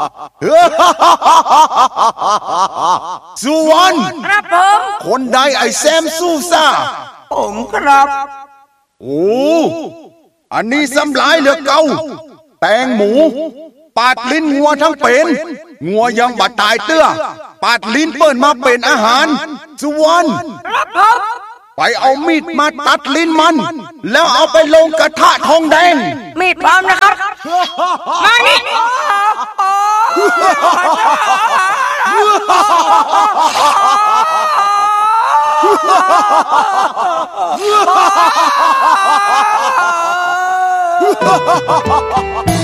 สุวรรณครับผมคนใดไอ้แซมสู้ซ่าผมครับโอ้อันนี้ซ้ำหลายเหลือเก่าแตงหมูปาดลิ้นงัวทั้งเป็นงัวยังบาดตายเตื้อปาดลิ้นเปิ้นมาเป็นอาหารสุวรรณครับผมไปเอามีดมาตัดลิ้นมันแล้วเอาไปลงกระทะทองแดงมีดพร้อมนะครับมานี่ฮ่า